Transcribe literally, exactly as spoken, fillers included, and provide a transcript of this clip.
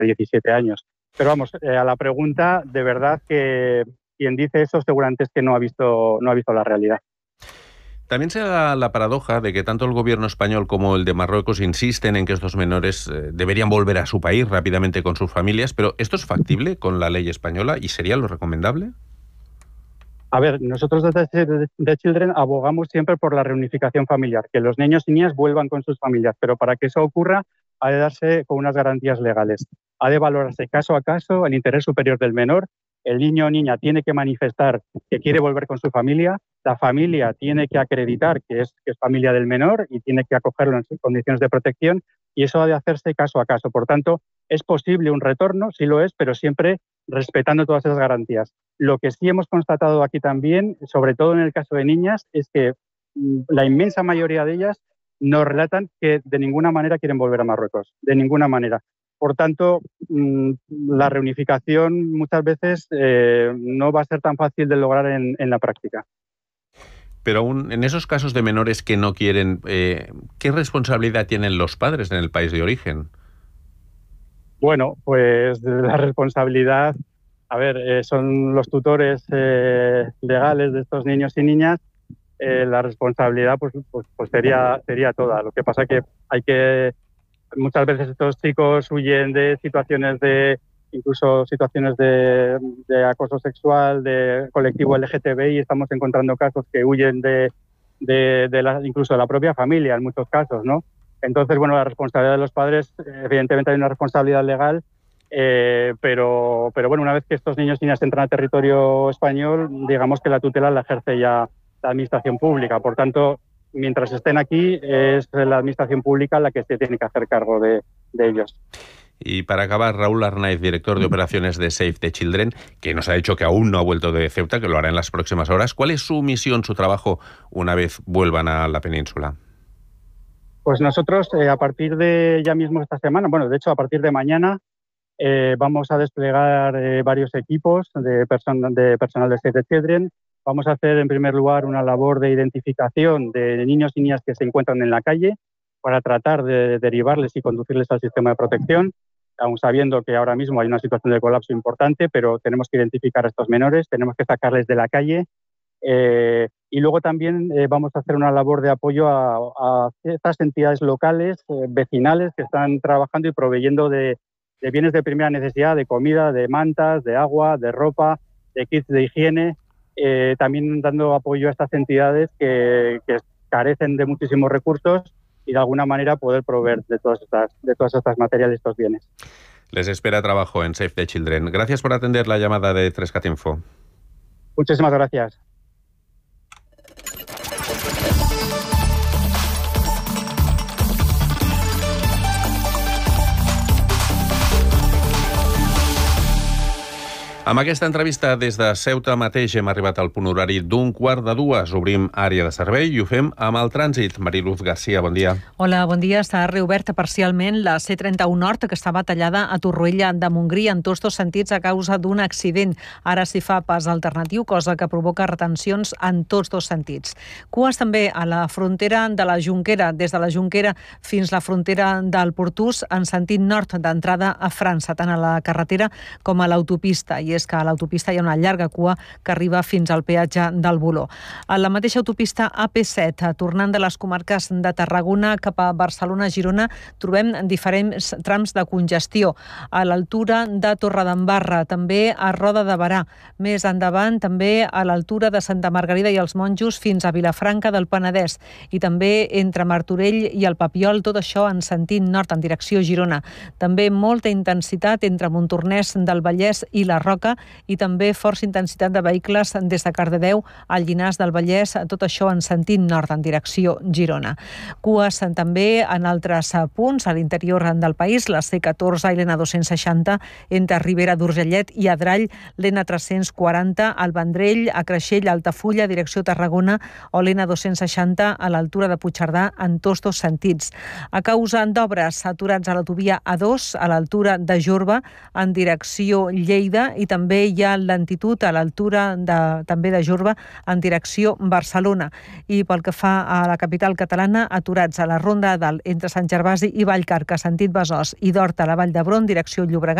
hace diecisiete años. Pero vamos, eh, a la pregunta, de verdad que quien dice eso seguramente es que no ha visto, no ha visto la realidad. También se da la paradoja de que tanto el gobierno español como el de Marruecos insisten en que estos menores eh, deberían volver a su país rápidamente con sus familias, pero ¿esto es factible con la ley española y sería lo recomendable? A ver, nosotros desde Save the Children abogamos siempre por la reunificación familiar, que los niños y niñas vuelvan con sus familias, pero para que eso ocurra ha de darse con unas garantías legales. Ha de valorarse caso a caso el interés superior del menor. El niño o niña tiene que manifestar que quiere volver con su familia, la familia tiene que acreditar que es, que es familia del menor y tiene que acogerlo en sus condiciones de protección, y eso ha de hacerse caso a caso. Por tanto, es posible un retorno, sí lo es, pero siempre respetando todas esas garantías. Lo que sí hemos constatado aquí también, sobre todo en el caso de niñas, es que mmm, la inmensa mayoría de ellas nos relatan que de ninguna manera quieren volver a Marruecos, de ninguna manera. Por tanto, mmm, la reunificación muchas veces eh, no va a ser tan fácil de lograr en, en la práctica. Pero aún en esos casos de menores que no quieren, eh, ¿qué responsabilidad tienen los padres en el país de origen? Bueno, pues la responsabilidad, a ver, eh, son los tutores eh, legales de estos niños y niñas. Eh, la responsabilidad pues, pues, pues sería, sería toda. Lo que pasa que hay que, muchas veces estos chicos huyen de situaciones de, incluso situaciones de, de acoso sexual, de colectivo L G T B I, y estamos encontrando casos que huyen de, de, de la, incluso de la propia familia en muchos casos, ¿no? Entonces, bueno, la responsabilidad de los padres, evidentemente hay una responsabilidad legal, eh, pero, pero bueno, una vez que estos niños y niñas entran al territorio español, digamos que la tutela la ejerce ya la administración pública. Por tanto, mientras estén aquí, es la administración pública la que se tiene que hacer cargo de, de ellos. Y para acabar, Raúl Arnaiz, director de operaciones de Save the Children, que nos ha dicho que aún no ha vuelto de Ceuta, que lo hará en las próximas horas. ¿Cuál es su misión, su trabajo, una vez vuelvan a la península? Pues nosotros, eh, a partir de ya mismo esta semana, bueno, de hecho, a partir de mañana, eh, vamos a desplegar eh, varios equipos de, person de personal de Save the Children. Vamos a hacer, en primer lugar, una labor de identificación de niños y niñas que se encuentran en la calle para tratar de derivarles y conducirles al sistema de protección, aun sabiendo que ahora mismo hay una situación de colapso importante, pero tenemos que identificar a estos menores, tenemos que sacarles de la calle. Eh, y luego también eh, vamos a hacer una labor de apoyo a, a estas entidades locales, eh, vecinales, que están trabajando y proveyendo de, de bienes de primera necesidad, de comida, de mantas, de agua, de ropa, de kits de higiene, eh, también dando apoyo a estas entidades que, que carecen de muchísimos recursos y de alguna manera poder proveer de todas estas, de todas estas materiales, estos bienes. Les espera trabajo en Save the Children. Gracias por atender la llamada de tres cat Info. Muchísimas gracias. Amb aquesta entrevista des de Ceuta mateix hem arribat al punt horari d'un quart de dues. Obrim àrea de servei i ho fem amb el trànsit. Mariluz Garcia, bon dia. Hola, bon dia. Està reoberta parcialment la C trenta-u Nord, que estava tallada a Torroella de Montgrí en tots dos sentits a causa d'un accident. Ara s'hi fa pas alternatiu, cosa que provoca retencions en tots dos sentits. Cues també a la frontera de la Jonquera, des de la Jonquera fins la frontera del Portús, en sentit nord d'entrada a França, tant a la carretera com a l'autopista. I és que a l'autopista hi ha una llarga cua que arriba fins al peatge del Voló. A la mateixa autopista A P set, tornant de les comarques de Tarragona cap a Barcelona-Girona, trobem diferents trams de congestió. A l'altura de Torredembarra, també a Roda de Berà. Més endavant, també a l'altura de Santa Margarida i els Monjos fins a Vilafranca del Penedès. I també entre Martorell i el Papiol, tot això en sentit nord, en direcció Girona. També molta intensitat entre Montornès del Vallès i la Roca, i també força intensitat de vehicles des de Cardedeu al Llinars del Vallès, tot això en sentit nord, en direcció Girona. Cues també en altres punts a l'interior del país, la C catorze i l'N dos-cents seixanta entre Ribera d'Urgellet i Adrall, l'N tres-cents quaranta al Vendrell, a Creixell, Altafulla, direcció Tarragona, o l'N dos-cents seixanta a l'altura de Puigcerdà en tots dos sentits. A causa d'obres, aturats a l'autovia A dos a l'altura de Jorba en direcció Lleida i també hi ha lentitud a l'altura de, també de Jorba en direcció Barcelona. I pel que fa a la capital catalana, aturats a la Ronda Dalt entre Sant Gervasi i Vallcarca, sentit Besòs, i d'Horta a la Vall d'Hebron, direcció Llobregat,